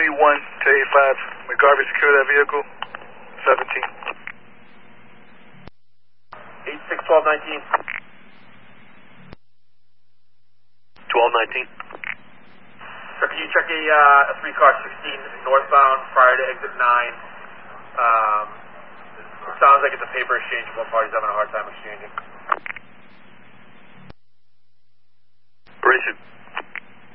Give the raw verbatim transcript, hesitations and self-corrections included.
three one to eight five. McGarvey, secure that vehicle. seventeen. eight six twelve nineteen. twelve nineteen. So can you check a, uh, a three car sixteen northbound prior to exit nine? Um, it sounds like it's a paper exchange. One party's having a hard time exchanging. Operation.